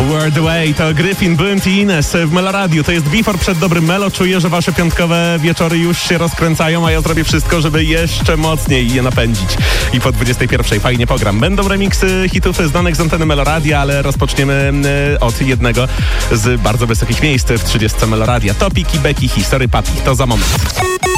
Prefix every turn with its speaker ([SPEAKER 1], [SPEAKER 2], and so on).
[SPEAKER 1] World Away to Gryffin, Blunt i Ines w Meloradiu. To jest Before przed dobrym Melo. Czuję, że wasze piątkowe wieczory już się rozkręcają, a ja zrobię wszystko, żeby jeszcze mocniej je napędzić. I po 21 fajnie pogram. Będą remiksy hitów znanych z anteny Meloradia, ale rozpoczniemy od jednego z bardzo wysokich miejsc w 30 Meloradia. Topik i Becky, History Papi. To za moment.